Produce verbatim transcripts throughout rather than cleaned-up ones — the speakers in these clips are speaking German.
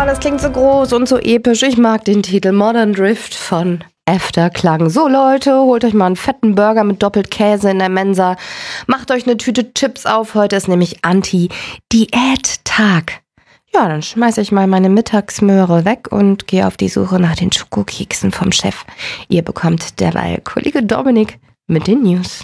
das klingt so groß und so episch. Ich mag den Titel Modern Drift von Afterklang. So Leute, holt euch mal einen fetten Burger mit doppelt Käse in der Mensa. Macht euch eine Tüte Chips auf. Heute ist nämlich Anti-Diät-Tag. Ja, dann schmeiße ich mal meine Mittagsmöhre weg und gehe auf die Suche nach den Schokokeksen vom Chef. Ihr bekommt derweil Kollege Dominik mit den News.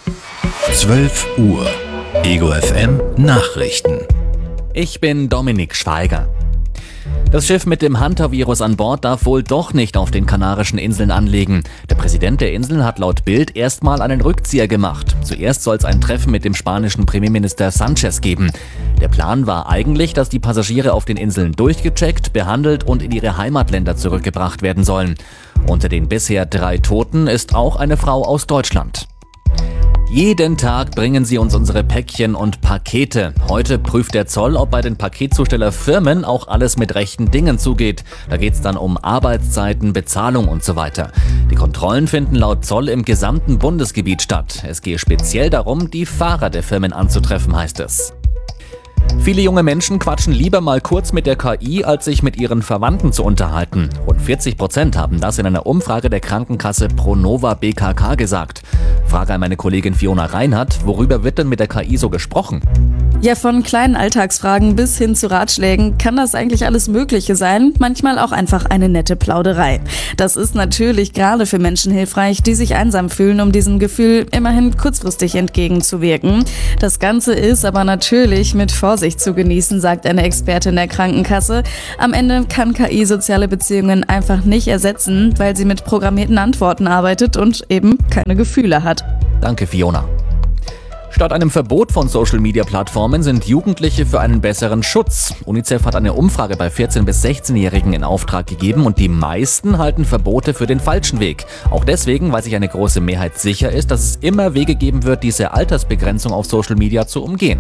zwölf Uhr. Ego F M Nachrichten. Ich bin Dominik Schweiger. Das Schiff mit dem Hunter-Virus an Bord darf wohl doch nicht auf den Kanarischen Inseln anlegen. Der Präsident der Inseln hat laut Bild erstmal einen Rückzieher gemacht. Zuerst soll es ein Treffen mit dem spanischen Premierminister Sanchez geben. Der Plan war eigentlich, dass die Passagiere auf den Inseln durchgecheckt, behandelt und in ihre Heimatländer zurückgebracht werden sollen. Unter den bisher drei Toten ist auch eine Frau aus Deutschland. Jeden Tag bringen sie uns unsere Päckchen und Pakete. Heute prüft der Zoll, ob bei den Paketzustellerfirmen auch alles mit rechten Dingen zugeht. Da geht's dann um Arbeitszeiten, Bezahlung und so weiter. Die Kontrollen finden laut Zoll im gesamten Bundesgebiet statt. Es gehe speziell darum, die Fahrer der Firmen anzutreffen, heißt es. Viele junge Menschen quatschen lieber mal kurz mit der K I, als sich mit ihren Verwandten zu unterhalten. Rund vierzig Prozent haben das in einer Umfrage der Krankenkasse Pronova B K K gesagt. Frage an meine Kollegin Fiona Reinhardt, worüber wird denn mit der K I so gesprochen? Ja, von kleinen Alltagsfragen bis hin zu Ratschlägen kann das eigentlich alles Mögliche sein, manchmal auch einfach eine nette Plauderei. Das ist natürlich gerade für Menschen hilfreich, die sich einsam fühlen, um diesem Gefühl immerhin kurzfristig entgegenzuwirken. Das Ganze ist aber natürlich mit Vorsicht zu genießen, sagt eine Expertin der Krankenkasse. Am Ende kann K I soziale Beziehungen einfach nicht ersetzen, weil sie mit programmierten Antworten arbeitet und eben keine Gefühle hat. Danke, Fiona. Statt einem Verbot von Social-Media-Plattformen sind Jugendliche für einen besseren Schutz. UNICEF hat eine Umfrage bei vierzehn- bis sechzehnjährigen in Auftrag gegeben und die meisten halten Verbote für den falschen Weg. Auch deswegen, weil sich eine große Mehrheit sicher ist, dass es immer Wege geben wird, diese Altersbegrenzung auf Social-Media zu umgehen.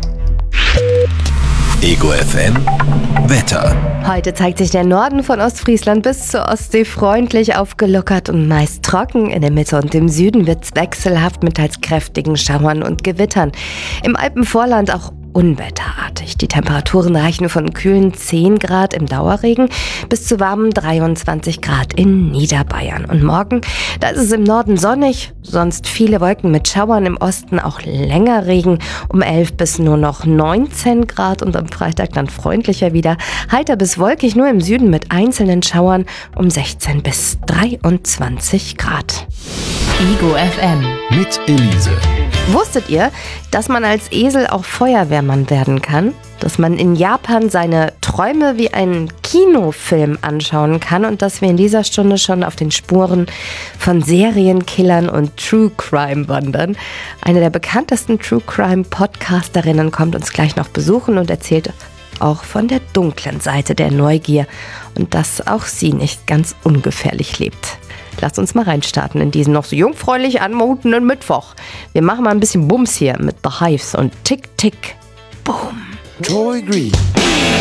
Ego F M Wetter. Heute zeigt sich der Norden von Ostfriesland bis zur Ostsee freundlich aufgelockert und meist trocken. In der Mitte und im Süden wird es wechselhaft mit teils kräftigen Schauern und Gewittern. Im Alpenvorland auch unwetterartig. Die Temperaturen reichen von kühlen zehn Grad im Dauerregen bis zu warmen dreiundzwanzig Grad in Niederbayern. Und morgen, da ist es im Norden sonnig, sonst viele Wolken mit Schauern, im Osten auch länger Regen, um elf bis nur noch neunzehn Grad und am Freitag dann freundlicher wieder. Heiter bis wolkig, nur im Süden mit einzelnen Schauern um sechzehn bis dreiundzwanzig Grad. Ego F M Mit Elise. Wusstet ihr, dass man als Esel auch Feuerwehrmann werden kann? Dass man in Japan seine Träume wie einen Kinofilm anschauen kann und dass wir in dieser Stunde schon auf den Spuren von Serienkillern und True Crime wandern. Eine der bekanntesten True Crime Podcasterinnen kommt uns gleich noch besuchen und erzählt auch von der dunklen Seite der Neugier und dass auch sie nicht ganz ungefährlich lebt. Lasst uns mal reinstarten in diesen noch so jungfräulich anmutenden Mittwoch. Wir machen mal ein bisschen Bums hier mit The Hives und Tick, Tick, Boom. Troy Green.